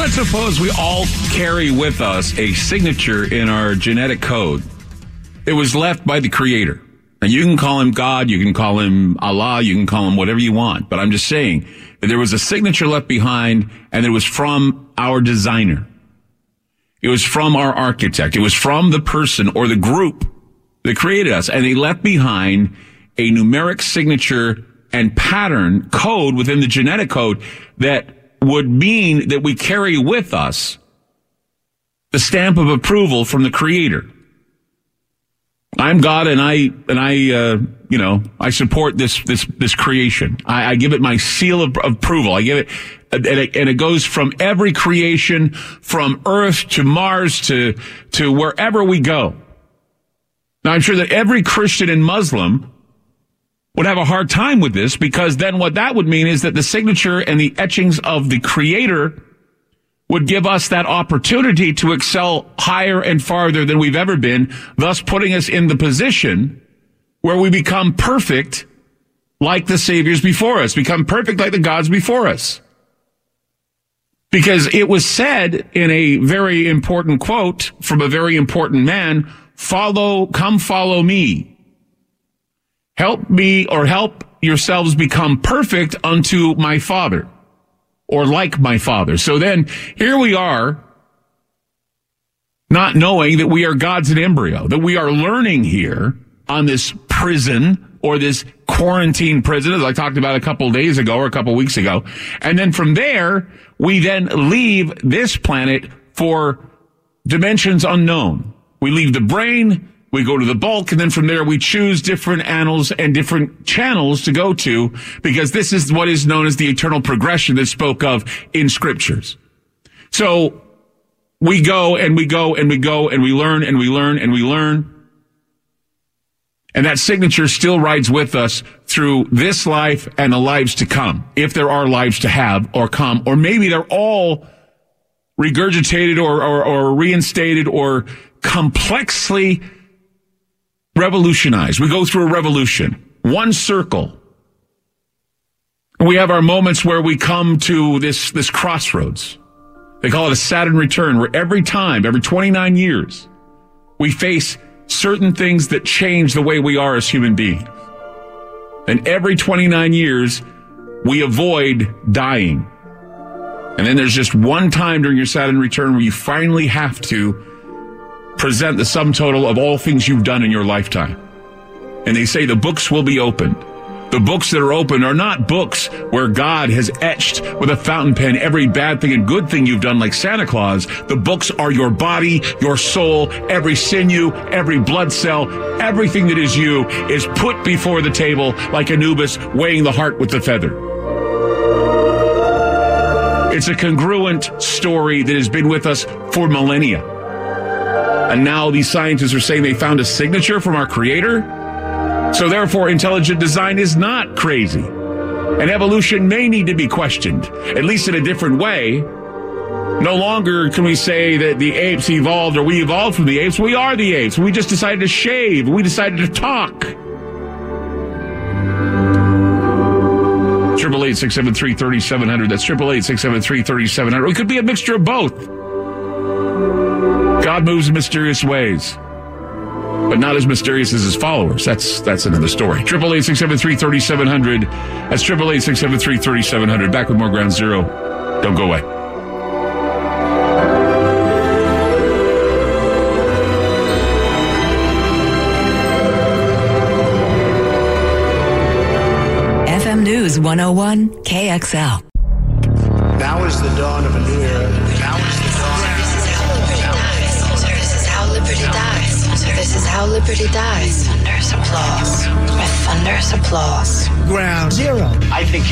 let's suppose we all carry with us a signature in our genetic code. It was left by the Creator. And you can call him God, you can call him Allah, you can call him whatever you want. But I'm just saying that there was a signature left behind, and it was from our designer. It was from our architect. It was from the person or the group that created us. And they left behind a numeric signature and pattern code within the genetic code that would mean that we carry with us the stamp of approval from the Creator. I'm God, and I support this creation. I give it my seal of approval. I give it, and it goes from every creation, from Earth to Mars to wherever we go. Now, I'm sure that every Christian and Muslim would have a hard time with this, because then what that would mean is that the signature and the etchings of the Creator would give us that opportunity to excel higher and farther than we've ever been, thus putting us in the position where we become perfect like the saviors before us, become perfect like the gods before us. Because it was said in a very important quote from a very important man, come follow me. Help me, or help yourselves become perfect unto my Father, or like my Father. So then here we are, not knowing that we are God's in embryo, that we are learning here on this prison, or this quarantine prison, as I talked about a couple days ago or a couple weeks ago. And then from there, we then leave this planet for dimensions unknown. We leave the brain, we go to the bulk, and then from there we choose different annals and different channels to go to, because this is what is known as the eternal progression that's spoke of in scriptures. So we go and we go and we go and we learn and we learn and we learn. And that signature still rides with us through this life and the lives to come, if there are lives to have or come, or maybe they're all regurgitated or reinstated or complexly revolutionized. We go through a revolution, one circle. We have our moments where we come to this crossroads. They call it a Saturn return, where every 29 years, we face certain things that change the way we are as human beings. And every 29 years, we avoid dying. And then there's just one time during your Saturn return where you finally have to present the sum total of all things you've done in your lifetime. And they say the books will be opened. The books that are open are not books where God has etched with a fountain pen every bad thing and good thing you've done like Santa Claus. The books are your body, your soul, every sinew, every blood cell, everything that is you is put before the table like Anubis weighing the heart with the feather. It's a congruent story that has been with us for millennia. And now these scientists are saying they found a signature from our Creator. So therefore, intelligent design is not crazy. And evolution may need to be questioned, at least in a different way. No longer can we say that the apes evolved or we evolved from the apes. We are the apes. We just decided to shave. We decided to talk. 888-673-3700. That's 888-673-3700. It could be a mixture of both. God moves in mysterious ways, but not as mysterious as his followers. That's another story. 888-673-3700. That's 888-673-3700. Back with more Ground Zero. Don't go away. FM News 101 KXL. Now is the dawn of a new era. This is how liberty dies. Thunderous applause. With thunderous applause. Ground Zero. I think